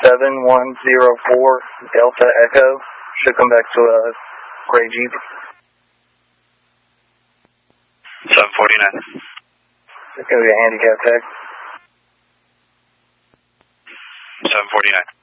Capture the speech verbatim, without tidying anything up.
seven one zero four Delta Echo. Should come back to a gray Jeep. seven forty-nine. It's going to be a handicap tag. seven forty-nine.